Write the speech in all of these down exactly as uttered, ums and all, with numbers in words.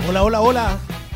Hola, hola, hola.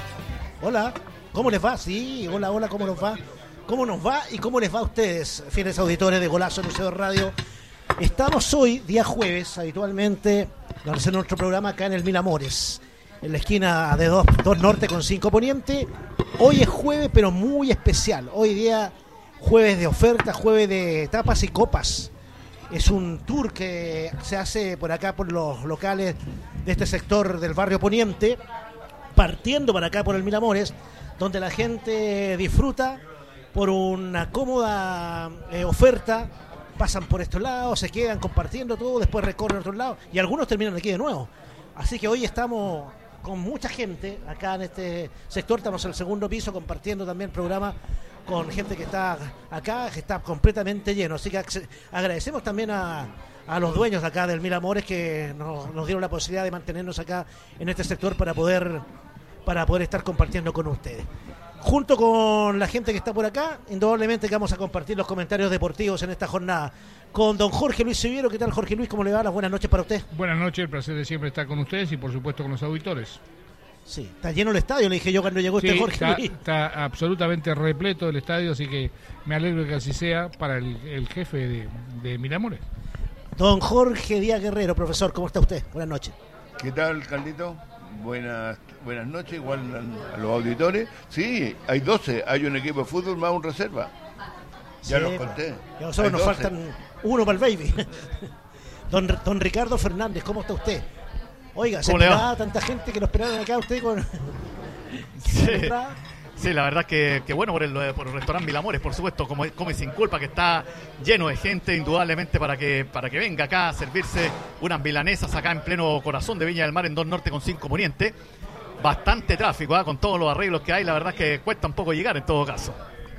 Hola, ¿cómo les va? Sí, hola, hola, ¿cómo nos va? ¿Cómo nos va y cómo les va a ustedes, fieles auditores de Golazo Museo Radio? Estamos hoy, día jueves, habitualmente, haciendo nuestro programa acá en el Mil Amores, en la esquina de dos Norte con cinco Poniente. Hoy es jueves, pero muy especial. Hoy día, jueves de ofertas, jueves de tapas y copas. Es un tour que se hace por acá, por los locales de este sector del barrio Poniente, partiendo para acá por el Mil Amores, donde la gente disfruta por una cómoda eh, oferta, pasan por estos lados, se quedan compartiendo todo, después recorren otros lados y algunos terminan aquí de nuevo. Así que hoy estamos con mucha gente acá en este sector, estamos en el segundo piso compartiendo también el programa con gente que está acá, que está completamente lleno. Así que agradecemos también a, a los dueños de acá del Mil Amores que nos, nos dieron la posibilidad de mantenernos acá en este sector para poder, para poder estar compartiendo con ustedes. Junto con la gente que está por acá, indudablemente que vamos a compartir los comentarios deportivos en esta jornada. Con don Jorge Luis Siviero. ¿Qué tal, Jorge Luis? ¿Cómo le va? Las buenas noches para usted. Buenas noches, el placer de siempre estar con ustedes y por supuesto con los auditores. Sí, está lleno el estadio, le dije yo cuando llegó sí, este Jorge está, Luis. Está absolutamente repleto el estadio, así que me alegro que así sea para el, el jefe de, de Mil Amores. Don Jorge Díaz Guerrero, profesor, ¿cómo está usted? Buenas noches. ¿Qué tal, Carlito? Buenas buenas noches, igual a, a los auditores. Sí, hay doce, hay un equipo de fútbol más un reserva. Ya sí, los conté. Y a nosotros nos doce. Faltan uno para el baby. Don, don Ricardo Fernández, ¿cómo está usted? Oiga, se esperaba tanta gente que lo esperaron acá usted con... Sí. Sí, la verdad que, que bueno por el, por el restaurante Mil Amores, por supuesto, como come sin culpa, que está lleno de gente, indudablemente, para que para que venga acá a servirse unas milanesas acá en pleno corazón de Viña del Mar, en dos Norte con cinco Poniente. Bastante tráfico, ¿eh? Con todos los arreglos que hay, la verdad es que cuesta un poco llegar en todo caso.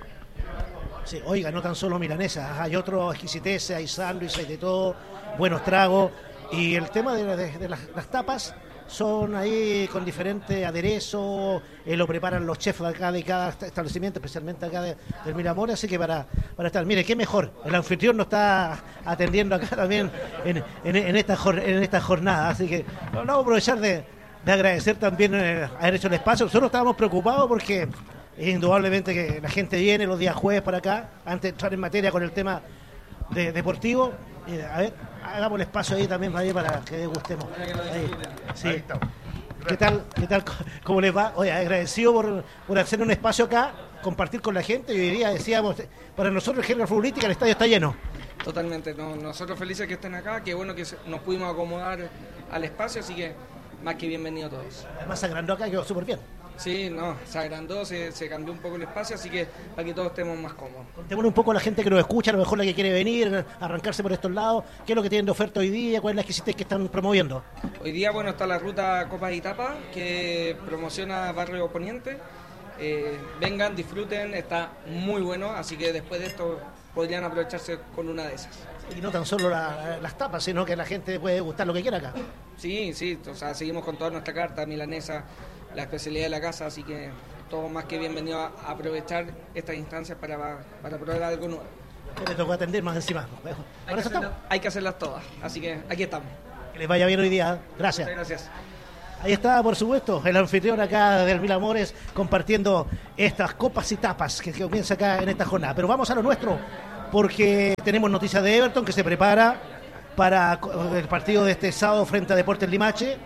Sí, oiga, no tan solo milanesas, hay otros exquisiteces, hay sándwiches, hay de todo, buenos tragos, y el tema de, de, de las, las tapas son ahí con diferentes aderezos, eh, lo preparan los chefs de acá de cada establecimiento, especialmente acá de, del Mil Amores, así que para, para estar, mire, qué mejor, el anfitrión nos está atendiendo acá también en, en, en, esta, en esta jornada, así que vamos a aprovechar de, de agradecer también eh, haber hecho el espacio. Nosotros estábamos preocupados porque es indudablemente que la gente viene los días jueves para acá, antes de entrar en materia con el tema de, deportivo. Eh, a ver, hagamos el espacio ahí también para, para que degustemos. Ahí. Sí. Ahí estamos. ¿Qué tal? ¿Qué tal? ¿Cómo les va? Oye, agradecido por, por hacer un espacio acá, compartir con la gente. Y hoy día decíamos, para nosotros el género futbolístico el estadio está lleno. Totalmente, no, nosotros felices que estén acá, qué bueno que nos pudimos acomodar al espacio, así que más que bienvenido a todos. Además se agrandó acá, quedó súper bien. Sí, no, se agrandó, se, se cambió un poco el espacio, así que para que todos estemos más cómodos. Contémonos un poco a la gente que nos escucha, a lo mejor la que quiere venir, arrancarse por estos lados, qué es lo que tienen de oferta hoy día, cuál es la exquisitez que están promoviendo. Hoy día, bueno, está la ruta Copas y Tapas, que promociona Barrio Poniente. Eh, vengan, disfruten, está muy bueno, así que después de esto podrían aprovecharse con una de esas. Y no tan solo la, las tapas, sino que la gente puede gustar lo que quiera acá. Sí, sí, o sea, seguimos con toda nuestra carta milanesa, la especialidad de la casa, así que todo más que bienvenido a aprovechar estas instancias para, para probar algo nuevo. Me tocó atender más encima. Hay que, hacerla, hay que hacerlas todas, así que aquí estamos. Que les vaya bien hoy día. Gracias. Muchas gracias. Ahí está, por supuesto, el anfitrión acá del Mil Amores compartiendo estas copas y tapas que comienza acá en esta jornada. Pero vamos a lo nuestro, porque tenemos noticias de Everton que se prepara para el partido de este sábado frente a Deportes Limache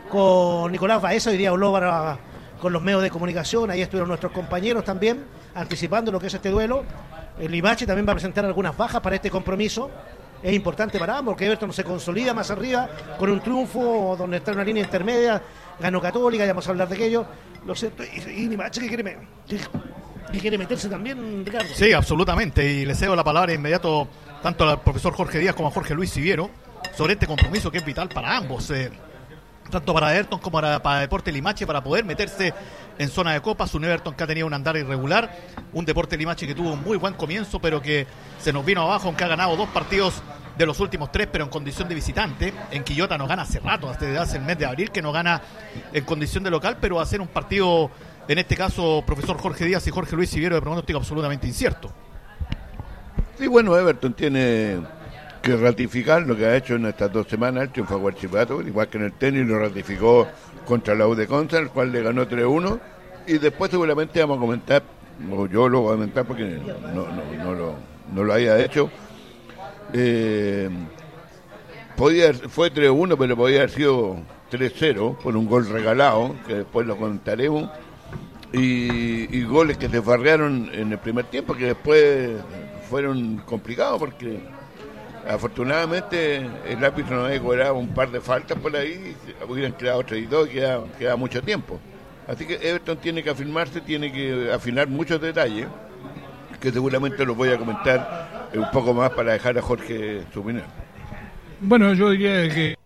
con Nicolás Baeza. Hoy día habló para, con los medios de comunicación, ahí estuvieron nuestros compañeros también anticipando lo que es este duelo. El Limache también va a presentar algunas bajas para este compromiso. Es importante para ambos, porque Everton se consolida más arriba con un triunfo donde está en una línea intermedia, ganó Católica, ya vamos a hablar de aquello. Lo cierto, y, y Limache que quiere, que, que quiere meterse también, Ricardo. Sí, absolutamente, y le cedo la palabra de inmediato tanto al profesor Jorge Díaz como a Jorge Luis Siviero sobre este compromiso que es vital para ambos, eh, tanto para Everton como para, para Deportes Limache, para poder meterse en zona de copas. Un Everton que ha tenido un andar irregular, un Deportes Limache que tuvo un muy buen comienzo, pero que se nos vino abajo, aunque ha ganado dos partidos de los últimos tres, pero en condición de visitante. En Quillota nos gana hace rato, desde hace el mes de abril que nos gana en condición de local, pero va a ser un partido, en este caso, profesor Jorge Díaz y Jorge Luis Siviero, de pronóstico absolutamente incierto. Sí, bueno, Everton tiene que ratificar lo que ha hecho en estas dos semanas el triunfo a Huachipato, igual que en el tenis lo ratificó contra la U de Conza, el cual le ganó tres uno, y después seguramente vamos a comentar, o yo lo voy a comentar porque no, no, no, lo, no lo haya hecho, eh, podía, fue tres uno, pero podía haber sido tres cero por un gol regalado, que después lo contaremos, y, y goles que se farrearon en el primer tiempo, que después fueron complicados porque afortunadamente el árbitro no había cobrado un par de faltas por ahí, hubieran creado tres y dos y queda, queda mucho tiempo. Así que Everton tiene que afirmarse, tiene que afinar muchos detalles, que seguramente los voy a comentar un poco más para dejar a Jorge su opinión. Bueno, yo diría que